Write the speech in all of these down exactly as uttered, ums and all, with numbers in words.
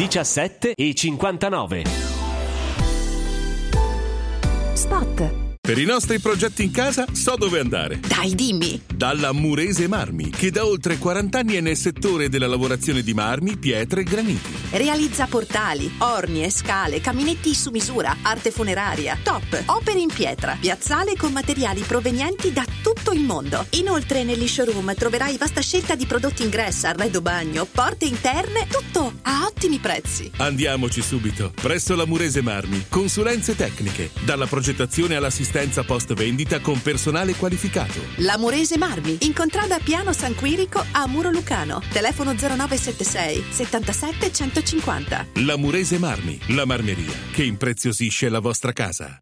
diciassette e cinquantanove. Spot. Per i nostri progetti in casa so dove andare. Dai, dimmi. Dalla Murese Marmi, che da oltre quaranta anni è nel settore della lavorazione di marmi, pietre e graniti. Realizza portali, orni e scale, caminetti su misura, arte funeraria, top, opere in pietra, piazzale con materiali provenienti da tutto il mondo. Inoltre negli showroom troverai vasta scelta di prodotti ingresso, arredo bagno, porte interne, tutto a ottimi prezzi. Andiamoci subito. Presso la Murese Marmi, consulenze tecniche, dalla progettazione all'assistenza post vendita con personale qualificato. La Murese Marmi, in contrada Piano San Quirico a Muro Lucano. Telefono zero nove sette sei settantasette centocinquanta. La Murese Marmi, la marmeria che impreziosisce la vostra casa.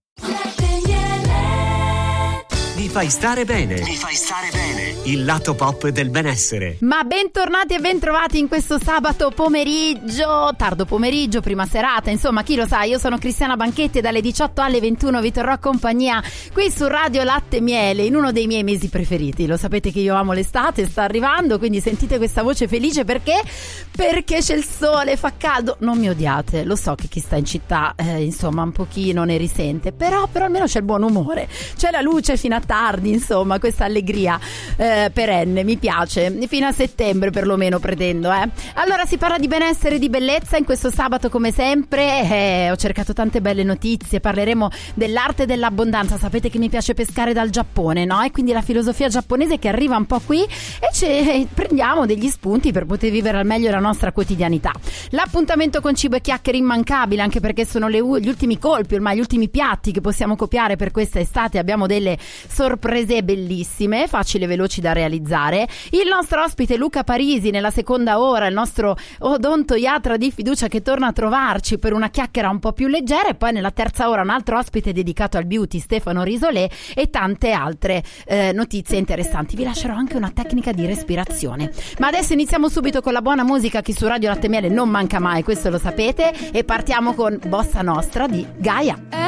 Mi fai stare bene. Mi fai stare bene. Il lato pop del benessere. Ma bentornati e bentrovati in questo sabato pomeriggio, tardo pomeriggio, prima serata, insomma chi lo sa, io sono Cristiana Banchetti e dalle diciotto alle ventuno vi terrò compagnia qui su Radio Latte e Miele in uno dei miei mesi preferiti. Lo sapete che io amo l'estate, sta arrivando, quindi sentite questa voce felice perché? Perché c'è il sole, fa caldo, non mi odiate, lo so che chi sta in città eh, insomma un pochino ne risente, però, però almeno c'è il buon umore, c'è la luce fino a tardi, insomma questa allegria eh, perenne, mi piace, fino a settembre perlomeno pretendo eh. Allora si parla di benessere e di bellezza in questo sabato come sempre, eh, ho cercato tante belle notizie, parleremo dell'arte dell'abbondanza, sapete che mi piace pescare dal Giappone, no? E quindi la filosofia giapponese che arriva un po' qui e ce, prendiamo degli spunti per poter vivere al meglio la nostra quotidianità. L'appuntamento con cibo e chiacchiere immancabile, anche perché sono le, gli ultimi colpi, ormai gli ultimi piatti che possiamo copiare per questa estate, abbiamo delle sorprese bellissime, facili e veloci da realizzare. Il nostro ospite Luca Parisi nella seconda ora, il nostro odontoiatra di fiducia che torna a trovarci per una chiacchiera un po' più leggera, e poi nella terza ora un altro ospite dedicato al beauty, Stefano Risolé, e tante altre eh, notizie interessanti. Vi lascerò anche una tecnica di respirazione. Ma adesso iniziamo subito con la buona musica che su Radio Latte e Miele non manca mai, questo lo sapete, e partiamo con Bossa Nostra di Gaia.